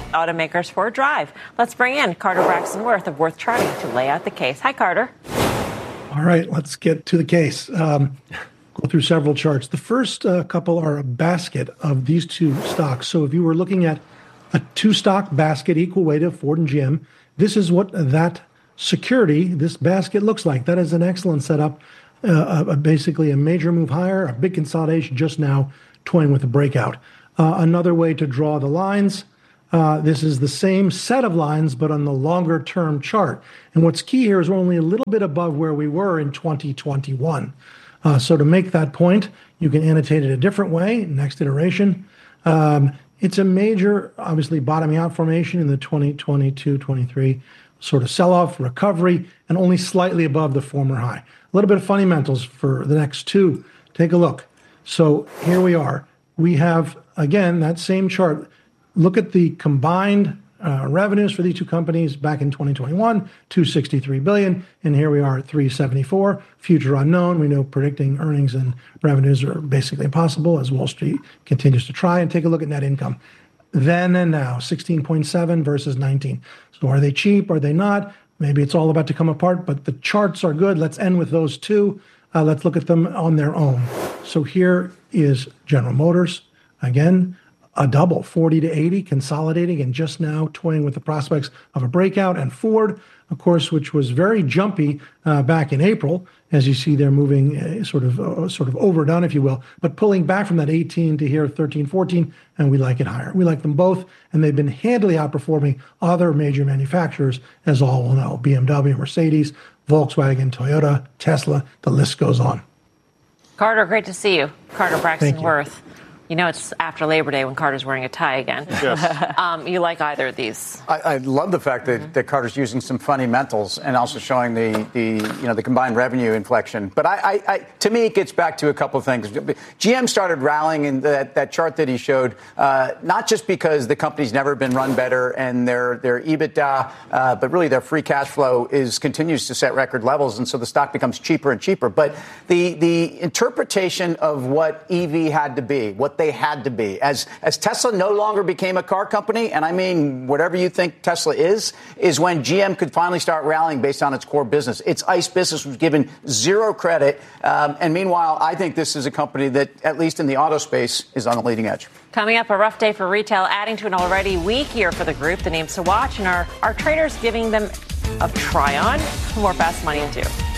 automakers for a drive. Let's bring in Carter Braxton Worth of Worth Charting to lay out the case. Hi, Carter. All right, let's get to the case. Go through several charts. The first couple are a basket of these two stocks. So if you were looking at a two-stock basket equal weight of Ford and GM, this is what that security, this basket looks like. That is an excellent setup. Basically a major move higher, a big consolidation just now toying with a breakout. Another way to draw the lines, this is the same set of lines, but on the longer term chart. And what's key here is we're only a little bit above where we were in 2021. So to make that point, you can annotate it a different way, next iteration. It's a major, obviously, bottoming out formation in the 2022-23 sort of sell-off, recovery, and only slightly above the former high. A little bit of fundamentals for the next two. Take a look. So here we are. We have, again, that same chart. Look at the combined revenues for these two companies back in 2021, $263 billion, and here we are at $374. Future unknown. We know predicting earnings and revenues are basically impossible as Wall Street continues to try. And take a look at net income. Then and now, 16.7 versus 19. So are they cheap? Are they not? Maybe it's all about to come apart, but the charts are good. Let's end with those two. Let's look at them on their own. So here is General Motors. Again, a double, 40 to 80, consolidating and just now toying with the prospects of a breakout. And Ford, of course, which was very jumpy back in April, as you see they're moving sort of overdone, if you will, but pulling back from that 18 to here 13, 14, and we like it higher. We like them both, and they've been handily outperforming other major manufacturers, as all will know, BMW, Mercedes, Volkswagen, Toyota, Tesla, the list goes on. Carter, great to see you. Carter Braxton Worth. You know, it's after Labor Day when Carter's wearing a tie again. Yes. You like either of these? I love the fact that Carter's using some fundamentals and also showing the combined revenue inflection. But to me, it gets back to a couple of things. GM started rallying in that chart that he showed, not just because the company's never been run better and their EBITDA, but really their free cash flow continues to set record levels, and so the stock becomes cheaper and cheaper. But the interpretation of what EV had to be, what they had to be. As Tesla no longer became a car company, and I mean whatever you think Tesla is when GM could finally start rallying based on its core business. Its ICE business was given zero credit. And meanwhile, I think this is a company that, at least in the auto space, is on the leading edge. Coming up, a rough day for retail, adding to an already weak year for the group. The names to watch, and are traders giving them a try on? More Fast Money in 2.